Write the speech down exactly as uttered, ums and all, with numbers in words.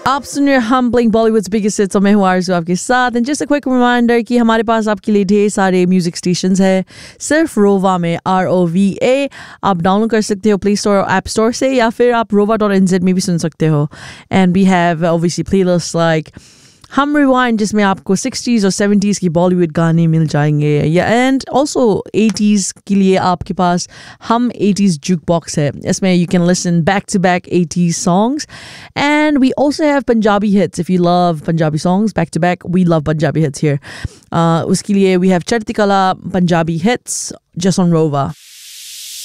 आप सुन रहे हम ब्लिंग बॉलीवुड्स बिगेस्ट हिट्स और मैं हूं आरज़ू आपके साथ। And just a quick reminder कि हमारे पास आपके लिए ढेर सारे म्यूजिक स्टेशंस है सिर्फ रोवा में, आर ओ वी ए। आप डाउनलोड कर सकते हो प्ले स्टोर और ऐप स्टोर से, या फिर आप रोवा डॉट एन जेड में भी सुन सकते हो। And we have obviously playlist like हम रिवाइंड, जिसमें आपको सिक्सटीज़ और सेवेंटीज़ की बॉलीवुड गाने मिल जाएंगे, या एंड ऑल्सो एटीज़ के लिए आपके पास हम एटीज़ जुक बॉक्स है। इसमें you can listen back to back eighties songs. And we also have Punjabi hits. If you love Punjabi songs back to back, we love Punjabi hits here. उसके लिए वी हैव चढ़ती कला पंजाबी हिट्स जस्ट ऑन रोवा।